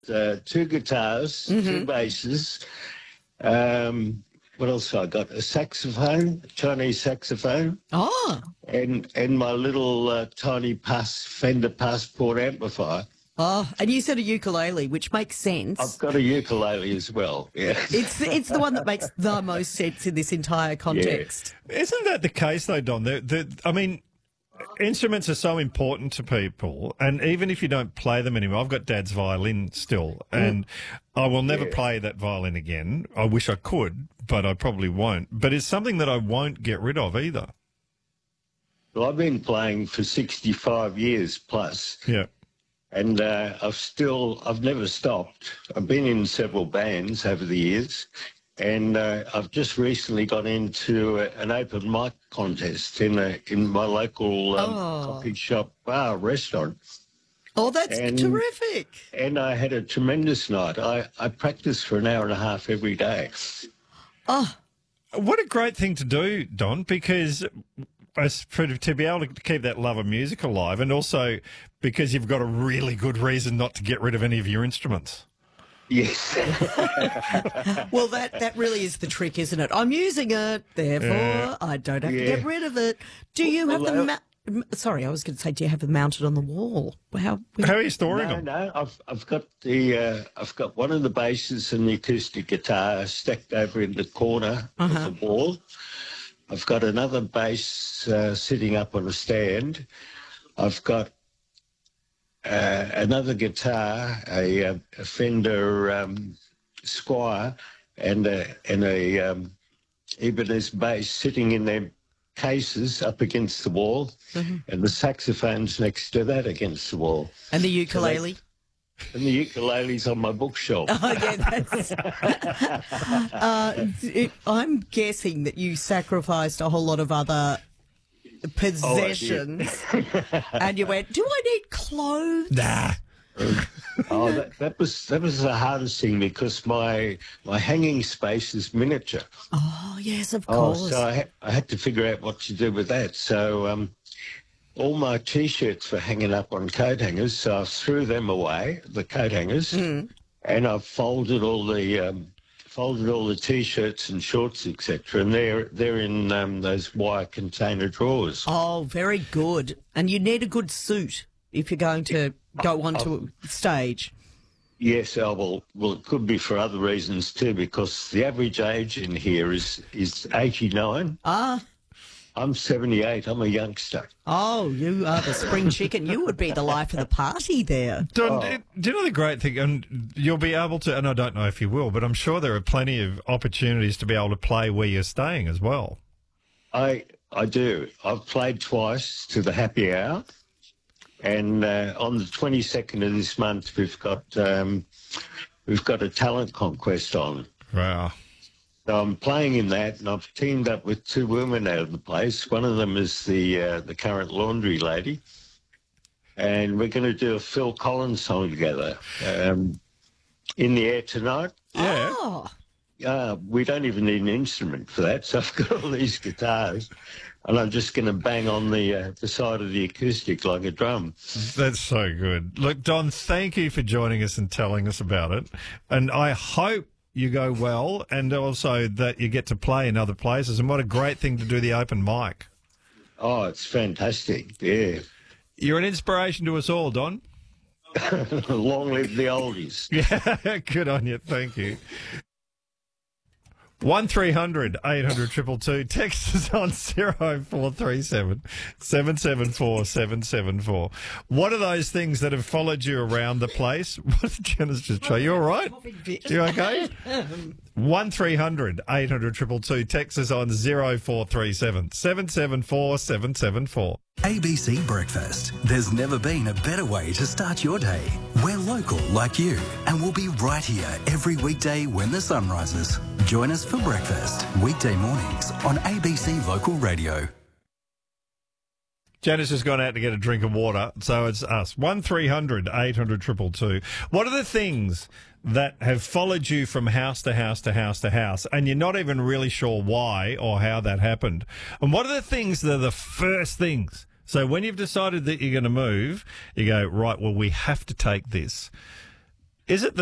two guitars, two basses. What else I got? A saxophone, a Chinese saxophone. Oh. And my little tiny Fender Passport amplifier. Oh, and you said a ukulele, which makes sense. I've got a ukulele as well, yeah. It's the one that makes the most sense in this entire context. Yeah. Isn't that the case, though, Don? I mean, instruments are so important to people, and even if you don't play them anymore, I've got Dad's violin still, and I will never play that violin again. I wish I could, but I probably won't. But it's something that I won't get rid of either. Well, I've been playing for 65 years plus. Yeah. And I've never stopped. I've been in several bands over the years, and I've just recently got into an open mic contest in my local coffee shop bar restaurant. Oh, that's terrific. And I had a tremendous night. I practiced for an hour and a half every day. Oh. What a great thing to do, Don, because to be able to keep that love of music alive, and also because you've got a really good reason not to get rid of any of your instruments. Yes. Well, that really is the trick, isn't it? I'm using it, therefore I don't have to get rid of it. Do you have them? Sorry, I was going to say, do you have them mounted on the wall? How are you storing them? No, I've got I've got one of the basses and the acoustic guitar stacked over in the corner of the wall. I've got another bass sitting up on a stand. I've got another guitar, a Fender Squire, and a Ibanez bass sitting in their cases up against the wall, and the saxophone's next to that against the wall. And the ukulele? And the ukulele's on my bookshelf. Oh, yeah, I'm guessing that you sacrificed a whole lot of other possessions, and you went, do I need clothes? Nah. That was the hardest thing, because my hanging space is miniature. Oh, yes, of course. So I had to figure out what to do with that. So all my T-shirts were hanging up on coat hangers, so I threw them away, the coat hangers, and I folded all the T-shirts and shorts, etc., and they're in those wire container drawers. Oh, very good. And you need a good suit if you're going to go onto a stage. Yes, well, it could be for other reasons too, because the average age in here is 89. Ah. I'm 78. I'm a youngster. Oh, you are the spring chicken. You would be the life of the party there. Don, do you know the great thing? And you'll be able to, and I don't know if you will, but I'm sure there are plenty of opportunities to be able to play where you're staying as well. I do. I've played twice to the happy hour, and on the 22nd of this month, we've got a talent conquest on. Wow. So I'm playing in that, and I've teamed up with two women out of the place. One of them is the current laundry lady, and we're going to do a Phil Collins song together. In the Air Tonight. Yeah. Oh. We don't even need an instrument for that, so I've got all these guitars, and I'm just going to bang on the side of the acoustic like a drum. That's so good. Look, Don, thank you for joining us and telling us about it, and I hope you go well, and also that you get to play in other places. And what a great thing to do the open mic. Oh, it's fantastic, yeah. You're an inspiration to us all, Don. Long live the oldies. Yeah, good on you. Thank you. 1300 800 222. Text us on 0437 774 774. What are those things that have followed you around the place? What did Janice just try? You all right? You okay? 1300 800 222. Text us on 0437 774 774. ABC Breakfast. There's never been a better way to start your day. We're local like you, and we'll be right here every weekday when the sun rises. Join us for breakfast, weekday mornings on ABC Local Radio. Janice has gone out to get a drink of water, so it's us. 1300 800 222. What are the things that have followed you from house to house to house to house, and you're not even really sure why or how that happened? And what are the things that are the first things? So when you've decided that you're going to move, you go, right, well, we have to take this. Is it the